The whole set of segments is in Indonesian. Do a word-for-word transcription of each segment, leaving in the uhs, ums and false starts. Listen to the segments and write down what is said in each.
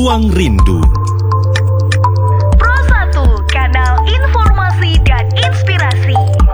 Ruang Rindu. Pro satu, kanal informasi dan inspirasi.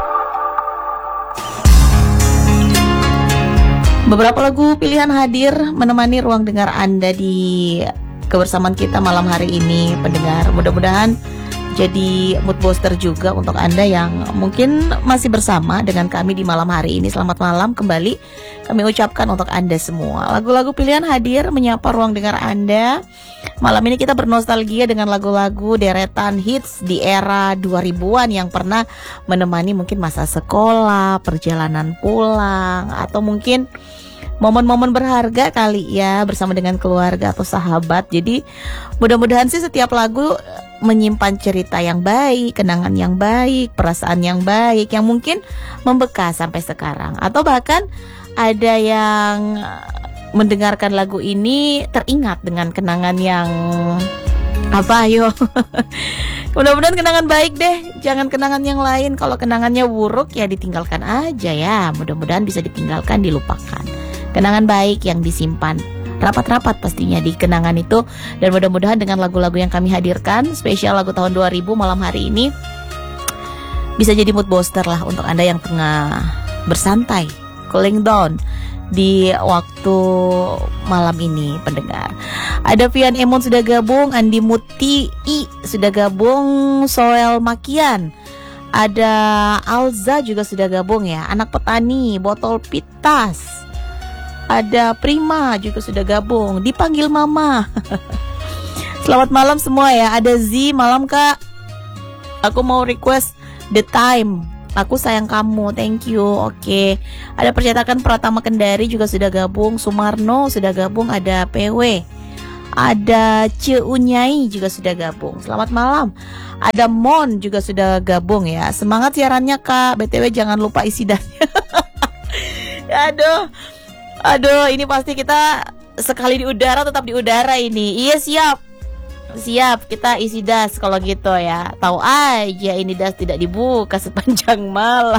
Beberapa lagu pilihan hadir menemani ruang dengar Anda di kebersamaan kita malam hari ini, pendengar. Mudah-mudahan jadi mood booster juga untuk Anda yang mungkin masih bersama dengan kami di malam hari ini. Selamat malam kembali kami ucapkan untuk Anda semua. Lagu-lagu pilihan hadir menyapa ruang dengar Anda. Malam ini kita bernostalgia dengan lagu-lagu deretan hits di era dua ribuan yang pernah menemani mungkin masa sekolah, perjalanan pulang, atau mungkin momen-momen berharga kali ya bersama dengan keluarga atau sahabat. Jadi mudah-mudahan sih setiap lagu menyimpan cerita yang baik, kenangan yang baik, perasaan yang baik yang mungkin membekas sampai sekarang. Atau bahkan ada yang mendengarkan lagu ini teringat dengan kenangan yang apa ayo. Mudah-mudahan kenangan baik deh, jangan kenangan yang lain. Kalau kenangannya buruk ya ditinggalkan aja ya. Mudah-mudahan bisa ditinggalkan, dilupakan. Kenangan baik yang disimpan rapat-rapat pastinya di kenangan itu. Dan mudah-mudahan dengan lagu-lagu yang kami hadirkan, spesial lagu tahun dua ribu malam hari ini, bisa jadi mood booster lah untuk Anda yang tengah bersantai, cooling down di waktu malam ini, pendengar. Ada Vian Emon sudah gabung, Andi Muti I sudah gabung, Soel Makian, ada Alza juga sudah gabung ya, anak petani, botol pitas. Ada Prima juga sudah gabung, dipanggil Mama. Selamat malam semua ya. Ada Z, malam Kak. Aku mau request The Time, Aku Sayang Kamu, thank you. Oke. Ada percetakan Pratama Kendari juga sudah gabung, Sumarno sudah gabung, ada P W, ada Ce Unyai juga sudah gabung. Selamat malam. Ada Mon juga sudah gabung ya. Semangat siarannya Kak. B T W jangan lupa isi dannya. Aduh. Aduh, ini pasti kita sekali di udara tetap di udara ini. Iya siap. Siap, kita isi das kalau gitu ya. Tahu aja ini das tidak dibuka sepanjang malam.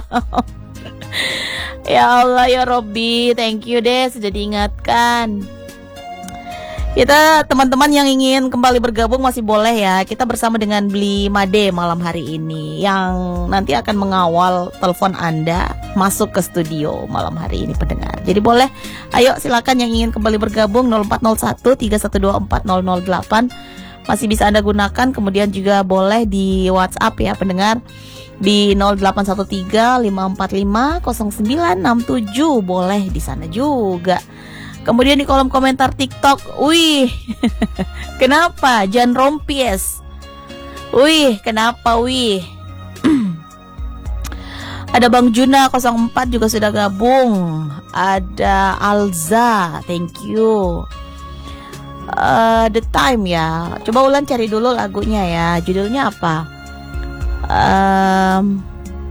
Ya Allah ya Robby, thank you deh sudah diingatkan. Kita teman-teman yang ingin kembali bergabung masih boleh ya. Kita bersama dengan Bli Made malam hari ini yang nanti akan mengawal telepon Anda masuk ke studio malam hari ini, pendengar. Jadi boleh, ayo silakan yang ingin kembali bergabung nol empat nol satu tiga satu dua empat nol nol delapan masih bisa Anda gunakan. Kemudian juga boleh di WhatsApp ya pendengar di nol delapan satu tiga lima empat lima nol sembilan enam tujuh, boleh di sana juga. Kemudian di kolom komentar TikTok, wih, kenapa Jan Rompies? Wih, kenapa wih? Ada Bang Juna nol empat juga sudah gabung. Ada Alza, thank you. Uh, The Time ya. Coba Ulan cari dulu lagunya ya. Judulnya apa? Um,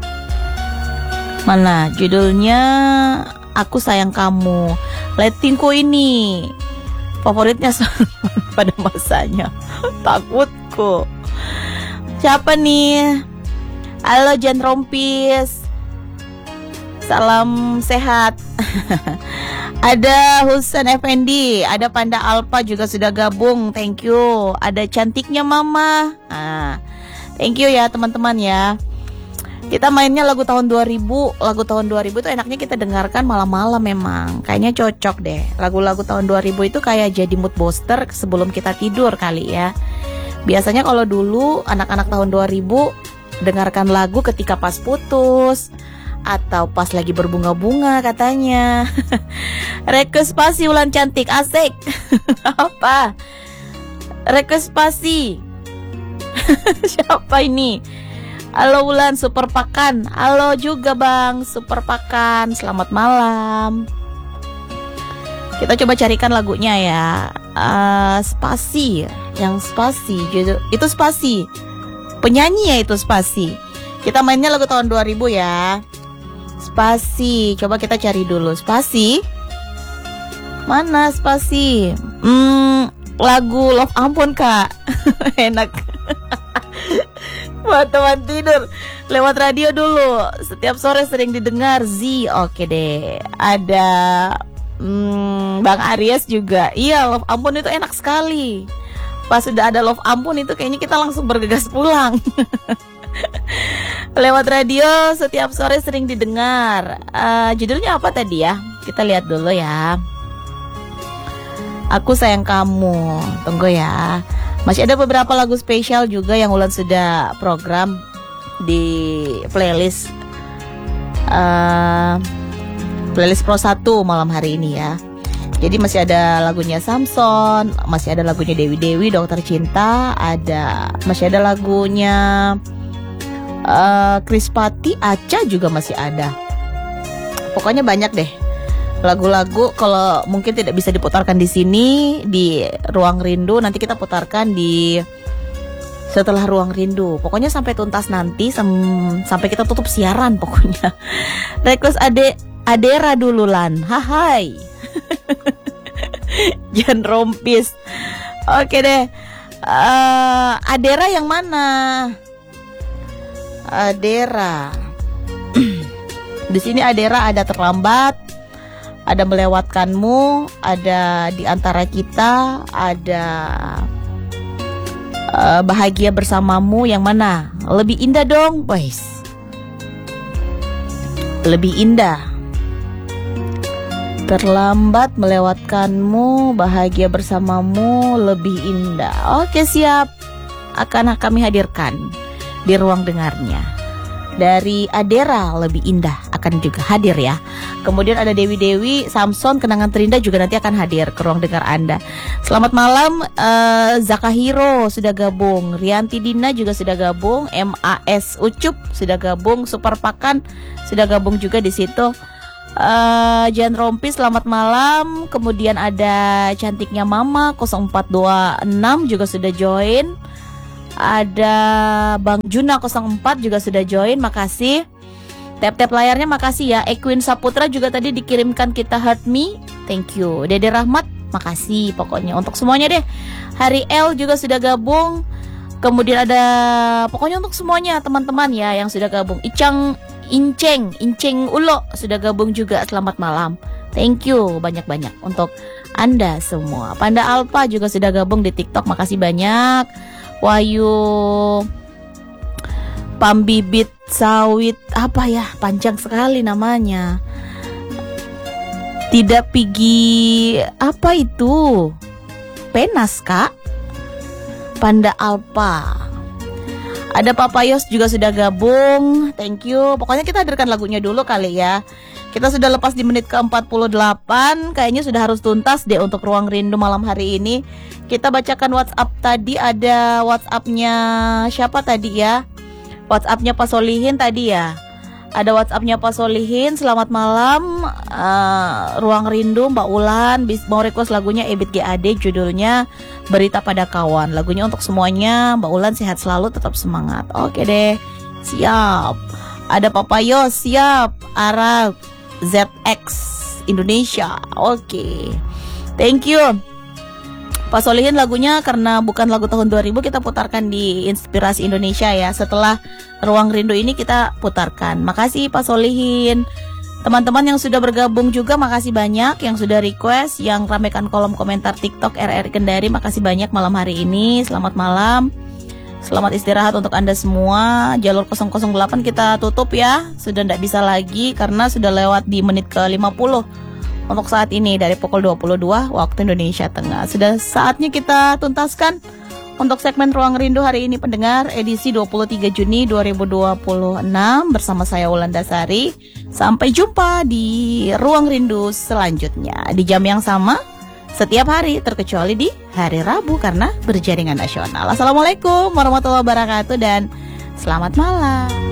mana? Judulnya Aku Sayang Kamu. Lettingku ini favoritnya pada masanya. Takutku. Siapa nih? Halo Jan Rompis, salam sehat. Ada Husan Effendi, ada Panda Alpa juga sudah gabung, thank you. Ada cantiknya Mama, nah, thank you ya teman-teman ya. Kita mainnya lagu tahun dua ribu. Lagu tahun dua ribu itu enaknya kita dengarkan malam-malam memang. Kayaknya cocok deh. Lagu-lagu tahun dua ribu itu kayak jadi mood booster sebelum kita tidur kali ya. Biasanya kalau dulu anak-anak tahun dua ribu dengarkan lagu ketika pas putus atau pas lagi berbunga-bunga katanya. Request spasi Ulan cantik, asik. Apa? Request spasi. Siapa ini? Halo Ulan, Super Pakan. Halo juga Bang, Super Pakan. Selamat malam. Kita coba carikan lagunya ya. uh, Spasi. Yang spasi itu spasi. Penyanyi ya itu spasi. Kita mainnya lagu tahun dua ribu ya. Spasi. Coba kita cari dulu Spasi. Mana Spasi? Hmm, lagu Love Ampun Kak. Enak. Buat teman tidur lewat radio dulu. Setiap sore sering didengar Z. Oke deh. Ada hmm, Bang Aries juga. Iya, Love Ampun itu enak sekali. Pas sudah ada love ampun itu kayaknya kita langsung bergegas pulang. Lewat radio setiap sore sering didengar. uh, Judulnya apa tadi ya? Kita lihat dulu ya. Aku sayang kamu. Tunggu ya. Masih ada beberapa lagu spesial juga yang Ulan sudah program di playlist uh, Playlist Pro satu malam hari ini ya. Jadi masih ada lagunya Samson, masih ada lagunya Dewi Dewi, Dokter Cinta, ada masih ada lagunya uh, Krispati, Aca juga masih ada. Pokoknya banyak deh lagu-lagu. Kalau mungkin tidak bisa diputarkan di sini di Ruang Rindu, nanti kita putarkan di setelah Ruang Rindu. Pokoknya sampai tuntas nanti, sam- sampai kita tutup siaran pokoknya. Request Ade Adera dulu Lan. Hai. Jangan rompis. Oke deh. Uh, Adera yang mana? Adera. Di sini Adera ada Terlambat, ada Melewatkanmu, ada Di Antara Kita, ada uh, Bahagia Bersamamu. Yang mana? Lebih indah dong, guys. Lebih indah. Terlambat, Melewatkanmu, Bahagia Bersamamu, Lebih Indah. Oke, siap. Akan kami hadirkan di ruang dengarnya. Dari Adera, Lebih Indah akan juga hadir ya. Kemudian ada Dewi Dewi, Samson, Kenangan Terindah juga nanti akan hadir ke ruang dengar Anda. Selamat malam, uh, Zakahiro sudah gabung, Rianti Dina juga sudah gabung, M A S Ucup sudah gabung, Super Pakan sudah gabung juga di situ. Uh, Jan Rompi selamat malam. Kemudian ada Cantiknya Mama nol empat dua enam juga sudah join. Ada Bang Juna nol empat juga sudah join. Makasih. Tap-tap layarnya makasih ya. Equin Saputra juga tadi dikirimkan kita Hurt Me. Thank you. Dede Rahmat makasih pokoknya untuk semuanya deh. Hari L juga sudah gabung. Kemudian ada pokoknya untuk semuanya teman-teman ya yang sudah gabung. Icang Inceng, Inceng Ulo sudah gabung juga. Selamat malam. Thank you banyak-banyak untuk Anda semua. Panda Alpha juga sudah gabung di TikTok. Makasih banyak. Wahyu Pambibit Sawit, apa ya? Panjang sekali namanya. Tidak Pigi, apa itu? Penas, Kak. Panda Alpha. Ada Papayos juga sudah gabung. Thank you. Pokoknya kita hadirkan lagunya dulu kali ya. Kita sudah lepas di menit ke empat puluh delapan. Kayaknya sudah harus tuntas deh untuk Ruang Rindu malam hari ini. Kita bacakan WhatsApp tadi. Ada WhatsAppnya siapa tadi ya? WhatsAppnya Pak Solihin tadi ya. Ada WhatsAppnya Pak Solihin. Selamat malam, uh, Ruang Rindu Mbak Ulan. Mau request lagunya Ebit G A D, judulnya Berita Pada Kawan. Lagunya untuk semuanya. Mbak Ulan sehat selalu, tetap semangat. Oke deh, siap. Ada Papayos, siap. Arab Z X Indonesia. Oke, thank you Pak Solihin. Lagunya karena bukan lagu tahun dua ribu, kita putarkan di Inspirasi Indonesia ya. Setelah Ruang Rindu ini kita putarkan. Makasih Pak Solihin. Teman-teman yang sudah bergabung juga makasih banyak. Yang sudah request, yang ramekan kolom komentar TikTok R R Kendari, makasih banyak malam hari ini. Selamat malam, selamat istirahat untuk Anda semua. Jalur nol nol delapan kita tutup ya. Sudah tidak bisa lagi karena sudah lewat di menit ke lima puluh. Untuk saat ini dari pukul dua puluh dua waktu Indonesia Tengah. Sudah saatnya kita tuntaskan untuk segmen Ruang Rindu hari ini pendengar, edisi dua puluh tiga Juni dua ribu dua puluh enam bersama saya Wulandasari. Sampai jumpa di Ruang Rindu selanjutnya di jam yang sama setiap hari, terkecuali di hari Rabu karena berjaringan nasional. Assalamualaikum warahmatullahi wabarakatuh dan selamat malam.